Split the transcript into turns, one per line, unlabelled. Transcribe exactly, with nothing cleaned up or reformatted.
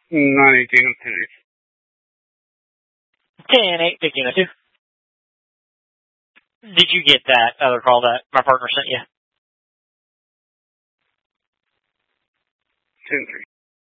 nine eighteen of ten eight.
ten eight fifteen oh two. Did you get that other call that my partner sent you?
ten three.